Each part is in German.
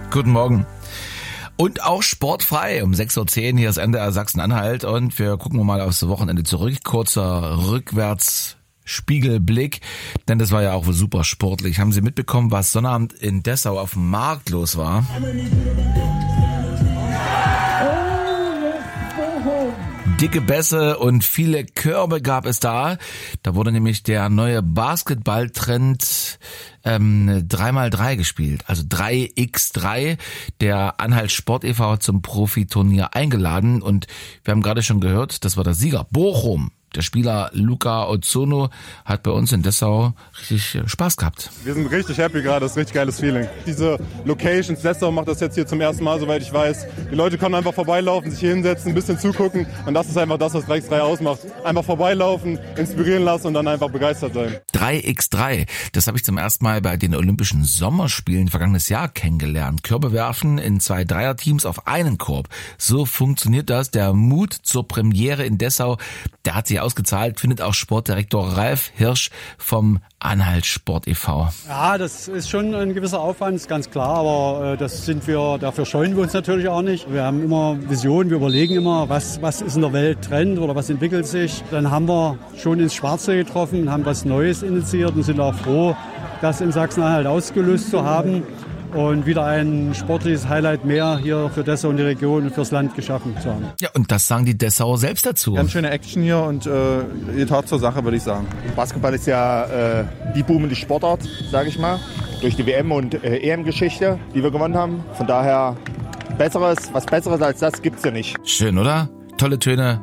Guten Morgen. Und auch sportfrei um 6.10 Uhr. Hier ist NDR Sachsen-Anhalt und wir gucken mal aufs Wochenende zurück. Kurzer Rückwärtsspiegelblick, denn das war ja auch super sportlich. Haben Sie mitbekommen, was Sonnabend in Dessau auf dem Markt los war? Dicke Bässe und viele Körbe gab es da. Da wurde nämlich der neue Basketballtrend 3x3 gespielt. Also 3x3. Der Anhalt Sport e.V. hat zum Profiturnier eingeladen. Und wir haben gerade schon gehört, das war der Sieger. Bochum. Der Spieler Luca Ozono hat bei uns in Dessau richtig Spaß gehabt. Wir sind richtig happy gerade, das ist ein richtig geiles Feeling. Diese Locations, Dessau macht das jetzt hier zum ersten Mal, soweit ich weiß. Die Leute können einfach vorbeilaufen, sich hier hinsetzen, ein bisschen zugucken und das ist einfach das, was 3x3 ausmacht. Einfach vorbeilaufen, inspirieren lassen und dann einfach begeistert sein. 3x3, das habe ich zum ersten Mal bei den Olympischen Sommerspielen vergangenes Jahr kennengelernt. Körbe werfen in 2 Dreierteams auf einen Korb. So funktioniert das. Der Mut zur Premiere in Dessau, der hat sich ausgezahlt, findet auch Sportdirektor Ralf Hirsch vom Anhalt Sport e.V. Ja, das ist schon ein gewisser Aufwand, ist ganz klar, aber dafür scheuen wir uns natürlich auch nicht. Wir haben immer Visionen, wir überlegen immer, was ist in der Welt Trend oder was entwickelt sich. Dann haben wir schon ins Schwarze getroffen, haben was Neues initiiert und sind auch froh, das in Sachsen-Anhalt ausgelöst zu haben und wieder ein sportliches Highlight mehr hier für Dessau und die Region und fürs Land geschaffen zu haben. Ja, und das sagen die Dessauer selbst dazu. Ganz schöne Action hier und geht hart zur Sache, würde ich sagen. Basketball ist ja die boomende Sportart, sage ich mal, durch die WM- und EM-Geschichte, die wir gewonnen haben. Von daher was Besseres als das gibt's ja nicht. Schön, oder? Tolle Töne.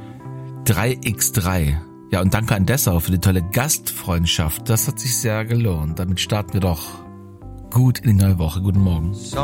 3x3. Ja, und danke an Dessau für die tolle Gastfreundschaft. Das hat sich sehr gelohnt. Damit starten wir doch gut in die neue Woche. Guten Morgen.